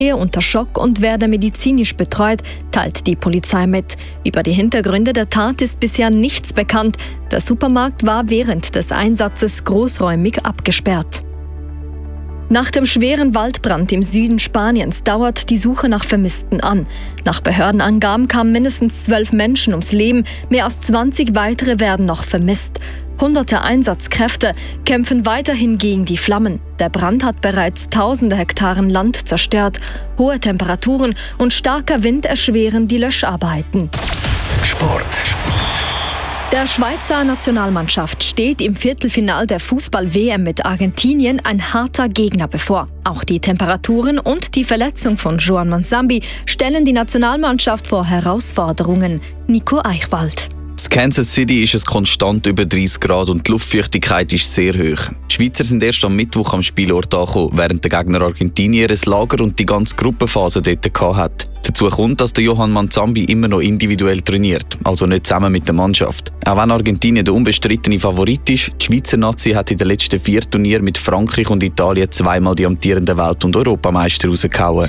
stehe unter Schock und werde medizinisch betreut, teilt die Polizei mit. Über die Hintergründe der Tat ist bisher nichts bekannt. Der Supermarkt war während des Einsatzes großräumig abgesperrt. Nach dem schweren Waldbrand im Süden Spaniens dauert die Suche nach Vermissten an. Nach Behördenangaben kamen mindestens 12 Menschen ums Leben, mehr als 20 weitere werden noch vermisst. Hunderte Einsatzkräfte kämpfen weiterhin gegen die Flammen. Der Brand hat bereits tausende Hektaren Land zerstört. Hohe Temperaturen und starker Wind erschweren die Löscharbeiten. Sport. Der Schweizer Nationalmannschaft steht im Viertelfinal der Fußball-WM mit Argentinien ein harter Gegner bevor. Auch die Temperaturen und die Verletzung von Joan Manzambi stellen die Nationalmannschaft vor Herausforderungen. Nico Eichwald. In Kansas City ist es konstant über 30 Grad und die Luftfeuchtigkeit ist sehr hoch. Die Schweizer sind erst am Mittwoch am Spielort angekommen, während der Gegner Argentinien ein Lager und die ganze Gruppenphase dort hatte. Dazu kommt, dass der Johan Manzambi immer noch individuell trainiert, also nicht zusammen mit der Mannschaft. Auch wenn Argentinien der unbestrittene Favorit ist, die Schweizer Nazi hat in den letzten 4 Turnieren mit Frankreich und Italien zweimal die amtierenden Welt- und Europameister rausgehauen.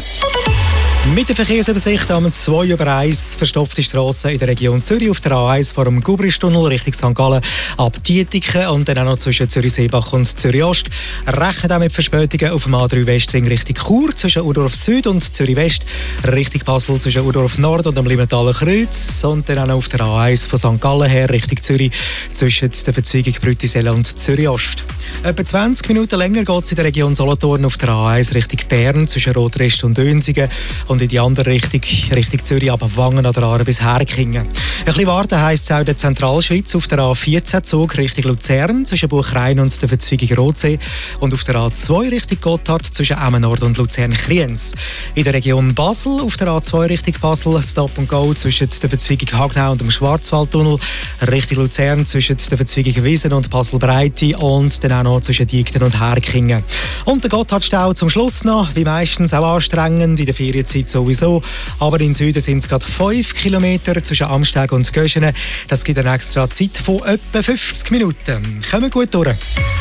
Mit der Verkehrsübersicht am 2/1 verstopfte Strassen in der Region Zürich auf der A1 vor dem Gubristunnel Richtung St. Gallen ab Dietiken und dann auch noch zwischen Zürich-Seebach und Zürich-Ost. Rechnet auch mit Verspätungen auf dem A3 Westring Richtung Chur zwischen Urdorf Süd und Zürich-West, Richtung Basel zwischen Urdorf Nord und dem Limentaler Kreuz und dann auch noch auf der A1 von St. Gallen her Richtung Zürich zwischen der Verzweigung Brütisel und Zürich-Ost. Etwa 20 Minuten länger geht es in der Region Solothurn auf der A1 Richtung Bern zwischen Rotrest und Dönsigen und in die andere Richtung Zürich ab Wangen an der Aare bis Herkingen. Ein bisschen warten heisst es auch in der Zentralschweiz auf der A14-Zug Richtung Luzern zwischen Buchrein und der Verzweigung Rotsee und auf der A2 Richtung Gotthard zwischen Emmenord und Luzern-Kriens. In der Region Basel auf der A2 Richtung Basel Stop and Go zwischen der Verzweigung Hagnau und dem Schwarzwaldtunnel Richtung Luzern zwischen der Verzweigung Wiesen und Basel-Breite und dann auch noch zwischen Diekten und Herkingen. Und der Gotthardstau zum Schluss noch, wie meistens auch anstrengend in der Ferienzeit sowieso, aber in Süden sind es gerade 5 Kilometer zwischen Amsteg und Göschene. Das gibt eine extra Zeit von etwa 50 Minuten. Kommen gut durch.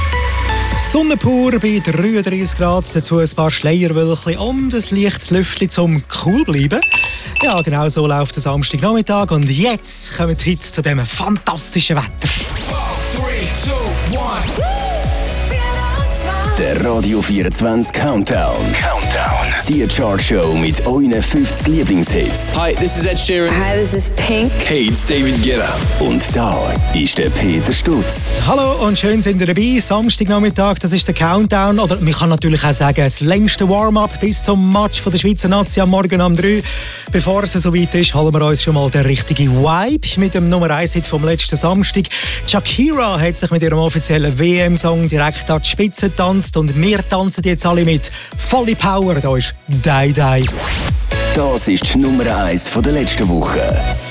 Sonne pur bei 33 Grad, dazu ein paar Schleierwölkchen und ein leichtes Lüftchen zum cool bleiben. Ja, genau so läuft der Samstagnachmittag und jetzt kommen wir heute zu diesem fantastischen Wetter. 4, 3, 2, 1. Der Radio 24 Countdown. Die Chartshow mit euren 50 Lieblingshits. Hi, this is Ed Sheeran. Hi, this is Pink. Hey, it's David Guetta. Und da ist der Peter Stutz. Hallo und schön sind ihr dabei. Samstagnachmittag, das ist der Countdown. Oder man kann natürlich auch sagen, das längste Warm-up bis zum Match von der Schweizer Nazi am Morgen um 3. Bevor es so weit ist, holen wir uns schon mal den richtigen Vibe mit dem Nummer 1-Hit vom letzten Samstag. Shakira hat sich mit ihrem offiziellen WM-Song direkt an die Spitze getanzt und wir tanzen jetzt alle mit. Volle Power, da ist Die Die. Das ist die Nummer 1 von der letzten Woche.